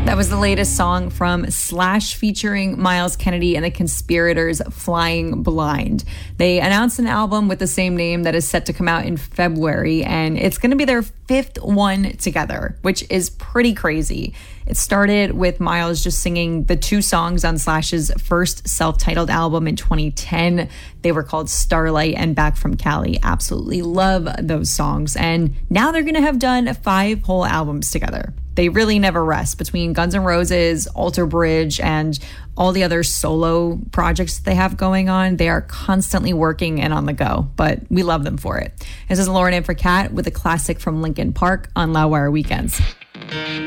That was the latest song from Slash featuring Miles Kennedy and the Conspirators, Flying Blind. They announced an album with the same name that is set to come out in February, and it's going to be their fifth one together, which is pretty crazy. It started with Miles just singing the two songs on Slash's first self-titled album in 2010. They were called Starlight and Back from Cali. Absolutely love those songs. And now they're going to have done 5 whole albums together. They really never rest. Between Guns N' Roses, Alter Bridge, and all the other solo projects that they have going on, they are constantly working and on the go, but we love them for it. This is Lauren in for Kat with a classic from Linkin Park on Loudwire Weekends.